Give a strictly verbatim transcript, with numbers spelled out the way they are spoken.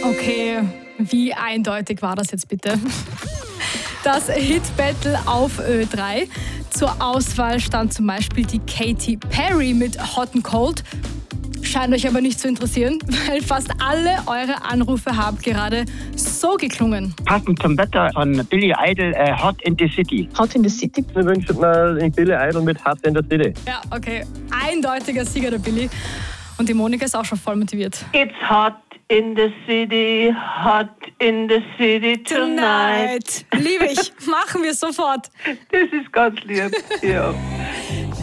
Okay, wie eindeutig war das jetzt bitte? Das Hit-Battle auf Ö drei. Zur Auswahl stand zum Beispiel die Katy Perry mit Hot and Cold. Scheint euch aber nicht zu interessieren, weil fast alle eure Anrufe haben gerade so geklungen. Passend zum Wetter von Billy Idol, äh, Hot in the City. Hot in the City? Ich wünsche mir den Billy Idol mit Hot in the City. Ja, okay. Eindeutiger Sieger der Billy. Und die Monika ist auch schon voll motiviert. It's hot in the city, hot in the city tonight. Tonight. Liebe ich. Machen wir sofort. Das ist ganz lieb. Ja.